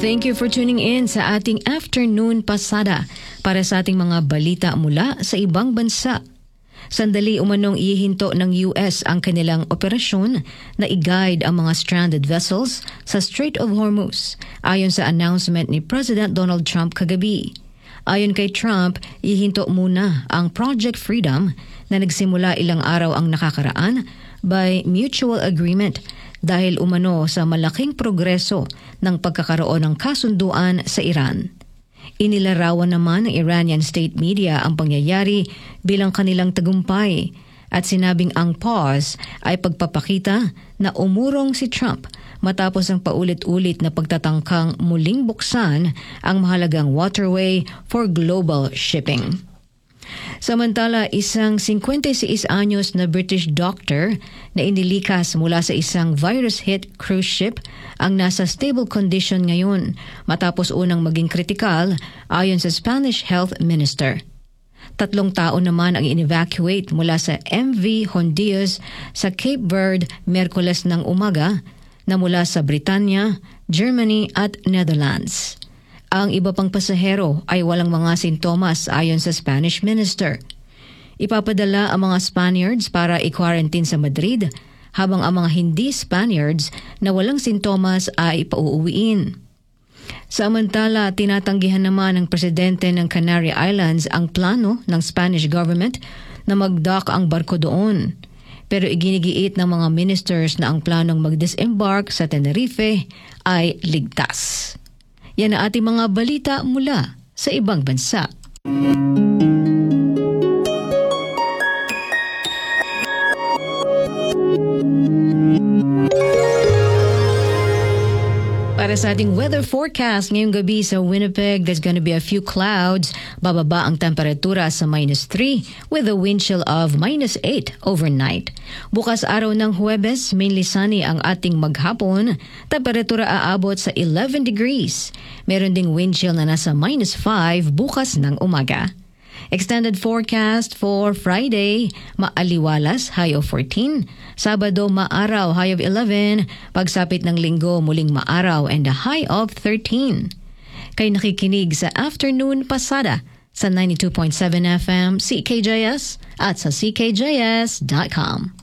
Thank you for tuning in sa ating afternoon pasada para sa ating mga balita mula sa ibang bansa. Sandali umanong ihinto ng US ang kanilang operasyon na i-guide ang mga stranded vessels sa Strait of Hormuz, ayon sa announcement ni President Donald Trump kagabi. Ayon kay Trump, ihinto muna ang Project Freedom na nagsimula ilang araw ang nakakaraan by mutual agreement dahil umano sa malaking progreso ng pagkakaroon ng kasunduan sa Iran. Inilarawan naman ng Iranian state media ang pangyayari bilang kanilang tagumpay at sinabing ang pause ay pagpapakita na umurong si Trump matapos ang paulit-ulit na pagtatangkang muling buksan ang mahalagang waterway for global shipping. Samantala, isang 56 anyos na British doctor na inilikas mula sa isang virus-hit cruise ship ang nasa stable condition ngayon matapos unang maging kritikal ayon sa Spanish Health Minister. 3 tao naman ang in-evacuate mula sa MV Hondias sa Cape Verde Miyerkules ng umaga na mula sa Britanya, Germany at Netherlands. Ang iba pang pasahero ay walang mga sintomas ayon sa Spanish minister. Ipapadala ang mga Spaniards para i-quarantine sa Madrid, habang ang mga hindi Spaniards na walang sintomas ay pauuwiin. Samantala, tinatanggihan naman ng presidente ng Canary Islands ang plano ng Spanish government na mag-dock ang barko doon. Pero iginigiit ng mga ministers na ang planong mag-disembark sa Tenerife ay ligtas. Yan ang ating mga balita mula sa ibang bansa. Para sa ating weather forecast ngayong gabi sa Winnipeg, there's going to be a few clouds. Bababa ang temperatura sa -3 with a wind chill of -8 overnight. Bukas araw ng Huwebes, mainly sunny ang ating maghapon. Temperatura aabot sa 11 degrees. Meron ding wind chill na nasa -5 bukas ng umaga. Extended forecast for Friday, maaliwalas, high of 14. Sabado, maaraw, high of 11. Pagsapit ng linggo, muling maaraw and a high of 13. Kayo nakikinig sa Afternoon Pasada sa 92.7 FM CKJS at sa ckjs.com.